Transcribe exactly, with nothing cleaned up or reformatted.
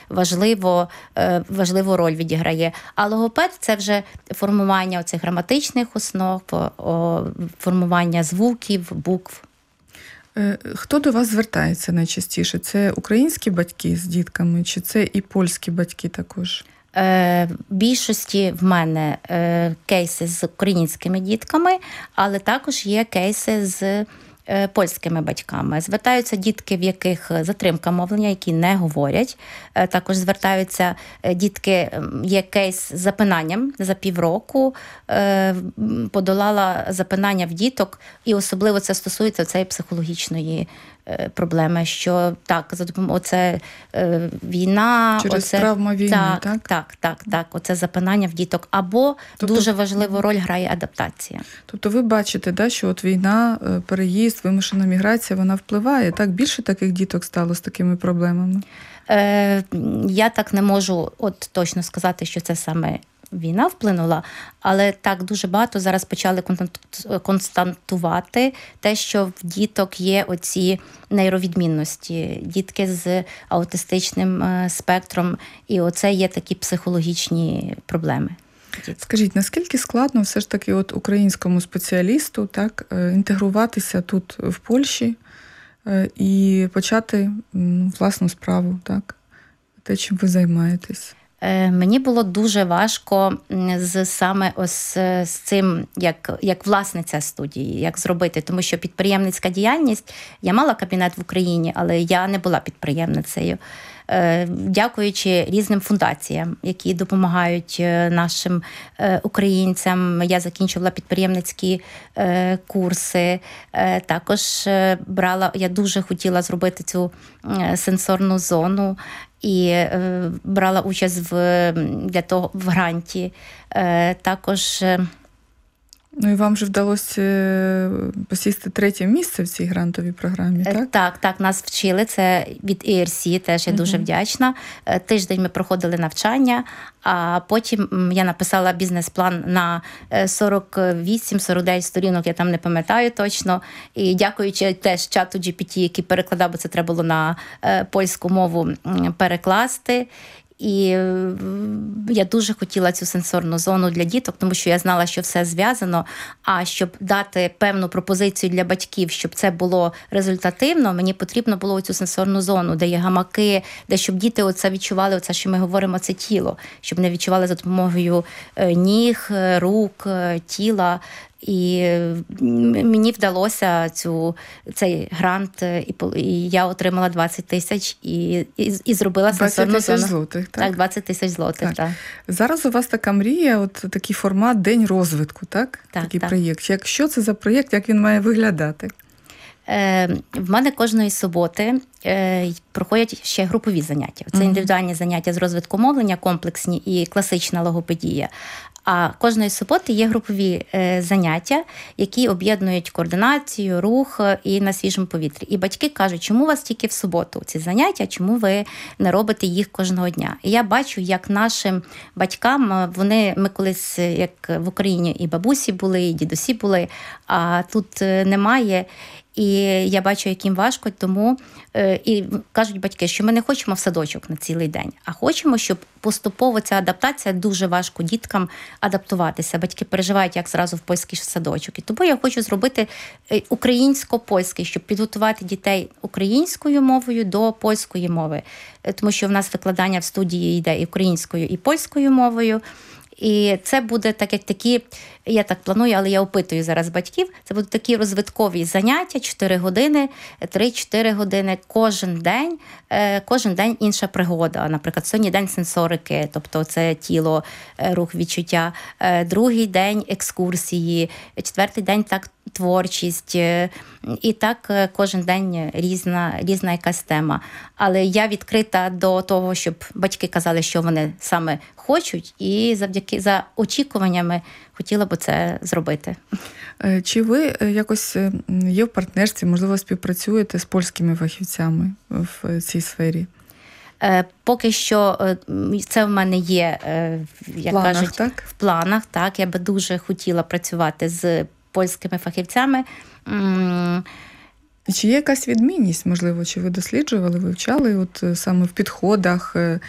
важливо, важливу роль відіграє. А логопед – це вже формування оцих граматичних основ, формування звуків, букв. Хто до вас звертається найчастіше? Це українські батьки з дітками, чи це і польські батьки також? В більшості в мене кейси з українськими дітками, але також є кейси з польськими батьками. Звертаються дітки, в яких затримка мовлення, які не говорять. Також звертаються дітки, є кейс з запинанням за півроку, подолала запинання в діток, і особливо це стосується цієї психологічної проблеми, що так, за допомогою оце е, війна, через оце, травма війни, так, так? Так, так, так, оце запинання в діток. Або тобто, дуже важливу роль грає адаптація. Тобто ви бачите, да, що от війна, переїзд, вимушена міграція, вона впливає? Так, більше таких діток стало з такими проблемами? Е, я так не можу от точно сказати, що це саме війна вплинула, але так дуже багато зараз почали констатувати те, що в діток є оці нейровідмінності, дітки з аутистичним спектром, і оце є такі психологічні проблеми. Скажіть, наскільки складно все ж таки от українському спеціалісту так інтегруватися тут в Польщі і почати власну справу, так? Те, чим ви займаєтесь? Мені було дуже важко з саме ось з цим, як, як власниця студії, як зробити, тому що підприємницька діяльність, я мала кабінет в Україні, але я не була підприємницею. Дякуючи різним фундаціям, які допомагають нашим українцям. Я закінчувала підприємницькі курси. Також брала, я дуже хотіла зробити цю сенсорну зону і брала участь в, для того, в гранті. Також... Ну і вам же вдалося посісти третє місце в цій грантовій програмі, так? Так, так, нас вчили, це від і ар сі, теж я дуже uh-huh. вдячна. Тиждень ми проходили навчання, а потім я написала бізнес-план на сорок вісім сорок дев'ять сторінок, я там не пам'ятаю точно. І дякуючи теж чату джі пі ті, який перекладав, бо це треба було на польську мову перекласти. І я дуже хотіла цю сенсорну зону для діток, тому що я знала, що все зв'язано. А щоб дати певну пропозицію для батьків, щоб це було результативно, мені потрібно було цю сенсорну зону, де є гамаки, де щоб діти оце відчували, оце, що ми говоримо, це тіло, щоб не відчували за допомогою ніг, рук, тіла. І мені вдалося цю, цей грант, і, і я отримала двадцять тисяч і, і, і зробила сенсорну зону. двадцять тисяч злотих, так? Так, двадцять тисяч злотих, так. так. Зараз у вас така мрія, от такий формат День розвитку, так? Так, такий так. проєкт. Як, що це за проєкт, як він має виглядати? Е, в мене кожної суботи е, проходять ще групові заняття. Це mm-hmm. індивідуальні заняття з розвитку мовлення, комплексні і класична логопедія. А кожної суботи є групові е, заняття, які об'єднують координацію, рух і на свіжому повітрі. І батьки кажуть, чому у вас тільки в суботу ці заняття, чому ви не робите їх кожного дня? І я бачу, як нашим батькам, вони, ми колись, як в Україні, і бабусі були, і дідусі були, а тут немає. І я бачу, як їм важко, тому і кажуть батьки, що ми не хочемо в садочок на цілий день, а хочемо, щоб поступово ця адаптація, дуже важко діткам адаптуватися. Батьки переживають, як зразу в польський садочок. І тому я хочу зробити українсько-польський, щоб підготувати дітей українською мовою до польської мови. Тому що в нас викладання в студії йде і українською, і польською мовою. І це буде так, як такі, я так планую, але я опитую зараз батьків, це будуть такі розвиткові заняття, чотири години, три-чотири години, кожен день, кожен день інша пригода. Наприклад, сьогодні день сенсорики, тобто це тіло, рух, відчуття, другий день екскурсії, четвертий день так творчість. І так кожен день різна, різна якась тема. Але я відкрита до того, щоб батьки казали, що вони саме хочуть, і завдяки за очікуваннями хотіла б це зробити. Чи ви якось є в партнерстві, можливо, співпрацюєте з польськими фахівцями в цій сфері? Поки що це в мене є, як планах, кажуть, так? в планах. Так, я би дуже хотіла працювати з польськими фахівцями. Чи є якась відмінність, можливо, чи ви досліджували, вивчали от саме в підходах